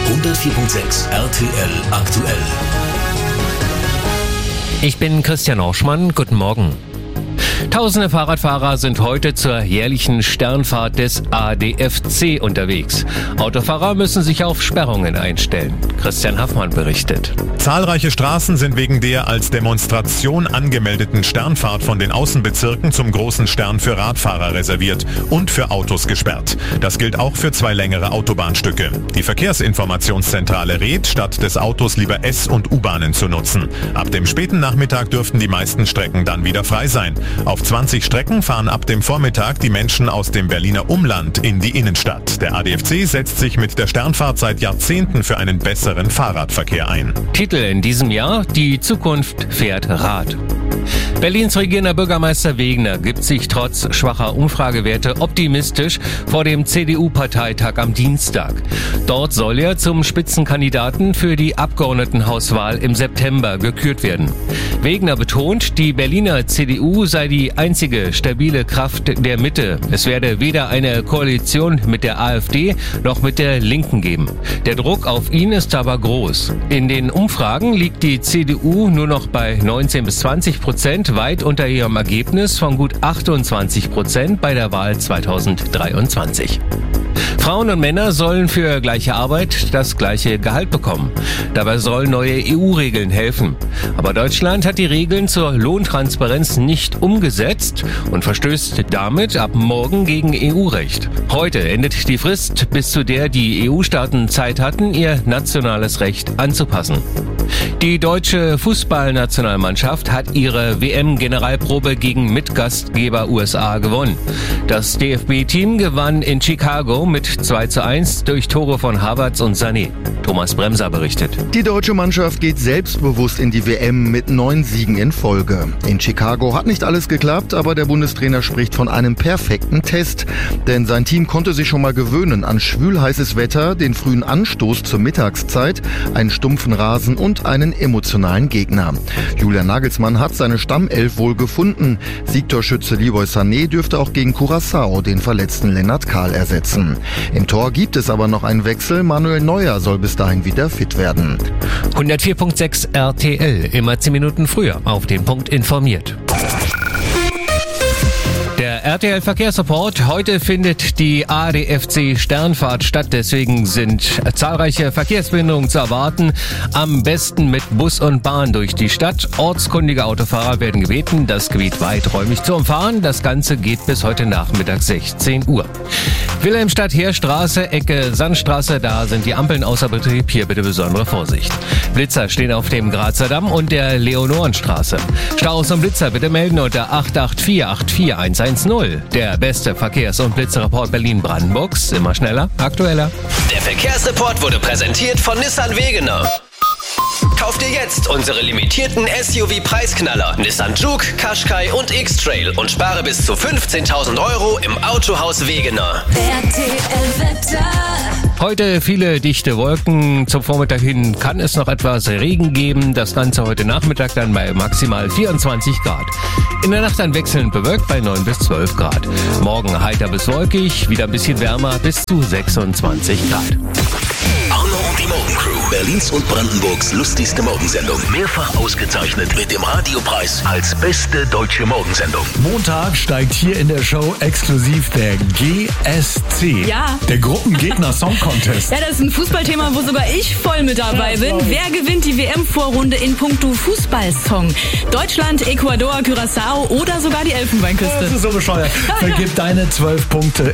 104.6 RTL aktuell. Ich bin Christian Orschmann, guten Morgen. Tausende Fahrradfahrer sind heute zur jährlichen Sternfahrt des ADFC unterwegs. Autofahrer müssen sich auf Sperrungen einstellen. Christian Haffmann berichtet. Zahlreiche Straßen sind wegen der als Demonstration angemeldeten Sternfahrt von den Außenbezirken zum großen Stern für Radfahrer reserviert und für Autos gesperrt. Das gilt auch für 2 längere Autobahnstücke. Die Verkehrsinformationszentrale rät, statt des Autos lieber S- und U-Bahnen zu nutzen. Ab dem späten Nachmittag dürften die meisten Strecken dann wieder frei sein. Auf 20 Strecken fahren ab dem Vormittag die Menschen aus dem Berliner Umland in die Innenstadt. Der ADFC setzt sich mit der Sternfahrt seit Jahrzehnten für einen besseren Fahrradverkehr ein. Titel in diesem Jahr: Die Zukunft fährt Rad. Berlins regierender Bürgermeister Wegener gibt sich trotz schwacher Umfragewerte optimistisch vor dem CDU-Parteitag am Dienstag. Dort soll er zum Spitzenkandidaten für die Abgeordnetenhauswahl im September gekürt werden. Wegener betont, die Berliner CDU sei die einzige stabile Kraft der Mitte. Es werde weder eine Koalition mit der AfD noch mit der Linken geben. Der Druck auf ihn ist aber groß. In den Umfragen liegt die CDU nur noch bei 19-20%, weit unter ihrem Ergebnis von gut 28% bei der Wahl 2023. Frauen und Männer sollen für gleiche Arbeit das gleiche Gehalt bekommen. Dabei sollen neue EU-Regeln helfen. Aber Deutschland hat die Regeln zur Lohntransparenz nicht umgesetzt und verstößt damit ab morgen gegen EU-Recht. Heute endet die Frist, bis zu der die EU-Staaten Zeit hatten, ihr nationales Recht anzupassen. Die deutsche Fußballnationalmannschaft hat ihre WM-Generalprobe gegen Mitgastgeber USA gewonnen. Das DFB-Team gewann in Chicago mit 2:1 durch Tore von Havertz und Sané. Thomas Bremser berichtet. Die deutsche Mannschaft geht selbstbewusst in die WM mit 9 Siegen in Folge. In Chicago hat nicht alles geklappt, aber der Bundestrainer spricht von einem perfekten Test. Denn sein Team konnte sich schon mal gewöhnen an schwülheißes Wetter, den frühen Anstoß zur Mittagszeit, einen stumpfen Rasen und einen emotionalen Gegner. Julian Nagelsmann hat seine Stammelf wohl gefunden. Siegtorschütze Leroy Sané dürfte auch gegen Curaçao den verletzten Lennart Kahl ersetzen. Im Tor gibt es aber noch einen Wechsel. Manuel Neuer soll bis dahin wieder fit werden. 104.6 RTL, immer 10 Minuten früher auf den Punkt informiert. Der RTL-Verkehrsreport. Heute findet die ADFC Sternfahrt statt, deswegen sind zahlreiche Verkehrsbehinderungen zu erwarten. Am besten mit Bus und Bahn durch die Stadt. Ortskundige Autofahrer werden gebeten, das Gebiet weiträumig zu umfahren. Das Ganze geht bis heute Nachmittag 16 Uhr. Wilhelmstadt-Heerstraße, Ecke Sandstraße, da sind die Ampeln außer Betrieb. Hier bitte besondere Vorsicht. Blitzer stehen auf dem Grazer Damm und der Leonorenstraße. Staus und Blitzer bitte melden unter 884 84110. Der beste Verkehrs- und Blitzerreport Berlin-Brandenburgs. Immer schneller, aktueller. Der Verkehrsreport wurde präsentiert von Nissan Wegener. Kauft ihr jetzt unsere limitierten SUV-Preisknaller Nissan Juke, Qashqai und X-Trail und spare bis zu 15.000 € im Autohaus Wegener. Heute viele dichte Wolken. Zum Vormittag hin kann es noch etwas Regen geben. Das Ganze heute Nachmittag dann bei maximal 24 Grad. In der Nacht dann wechselnd bewölkt bei 9 bis 12 Grad. Morgen heiter bis wolkig, wieder ein bisschen wärmer bis zu 26 Grad. Arno und die Morgencrew. Berlins und Brandenburgs lustigste Morgensendung. Mehrfach ausgezeichnet mit dem Radiopreis als beste deutsche Morgensendung. Montag steigt hier in der Show exklusiv der GSC. Ja. Der Gruppengegner Song Contest. Ja, das ist ein Fußballthema, wo sogar ich voll mit dabei bin. Wer gewinnt die WM-Vorrunde in puncto Fußballsong? Deutschland, Ecuador, Curaçao oder sogar die Elfenbeinküste? Das ist so bescheuert. Vergib deine 12 Punkte